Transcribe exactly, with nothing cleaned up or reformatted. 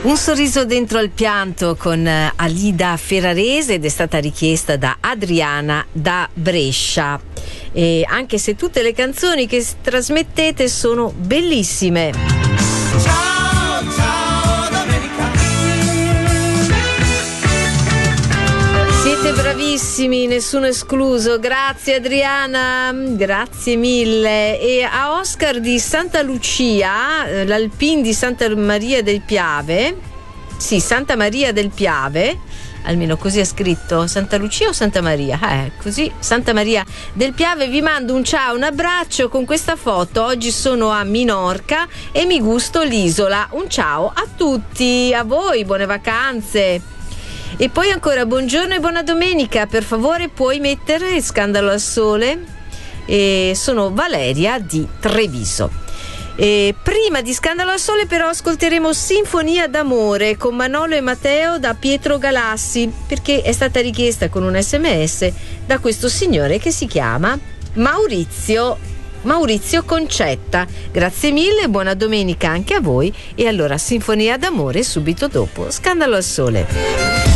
Un sorriso dentro al pianto con Alida Ferrarese ed è stata richiesta da Adriana da Brescia. E anche se tutte le canzoni che trasmettete sono bellissime. Ciao, ciao domenica. Siete bravissimi, nessuno escluso. Grazie Adriana, grazie mille. E a Oscar di Santa Lucia, l'Alpin di Santa Maria del Piave, sì, Santa Maria del Piave, almeno così è scritto, Santa Lucia o Santa Maria? Eh, così, Santa Maria del Piave, vi mando un ciao, un abbraccio con questa foto. Oggi sono a Minorca e mi gusto l'isola. Un ciao a tutti, a voi, buone vacanze. E poi ancora buongiorno e buona domenica, per favore puoi mettere Scandalo al Sole? E sono Valeria di Treviso. E prima di Scandalo al Sole però ascolteremo Sinfonia d'amore con Manolo e Matteo da Pietro Galassi, perché è stata richiesta con un sms da questo signore che si chiama Maurizio Maurizio Concetta. Grazie mille, buona domenica anche a voi. E allora Sinfonia d'amore subito dopo Scandalo al Sole.